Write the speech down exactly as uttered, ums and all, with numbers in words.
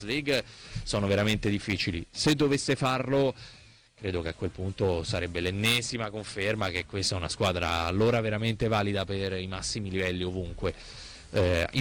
League sono veramente difficili. Se dovesse farlo, credo che a quel punto sarebbe l'ennesima conferma che questa è una squadra allora veramente valida per i massimi livelli ovunque. Eh,